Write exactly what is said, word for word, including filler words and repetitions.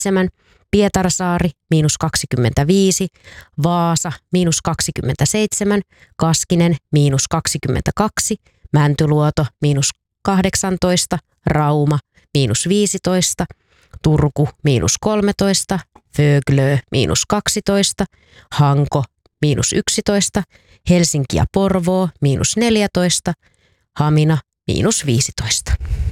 seitsemän, Pietarsaari miinus kaksikymmentäviisi, Vaasa miinus kaksikymmentäseitsemän, Kaskinen miinus kaksikymmentäkaksi, Mäntyluoto miinus kahdeksantoista, Rauma miinus viisitoista, Turku miinus kolmetoista, Föglö miinus kaksitoista, Hanko miinus yksitoista, Helsinki ja Porvoo miinus neljätoista, Hamina miinus viisitoista.